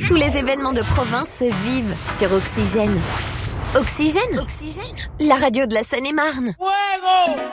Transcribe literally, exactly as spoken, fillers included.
Tous les événements de province se vivent sur Oxygène. Oxygène, Oxygène, la radio de la Seine-et-Marne.